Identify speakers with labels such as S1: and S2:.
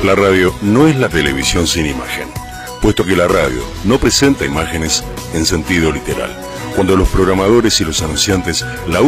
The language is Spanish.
S1: La radio no es la televisión sin imagen, puesto que la radio no presenta imágenes en sentido literal. Cuando los programadores y los anunciantes la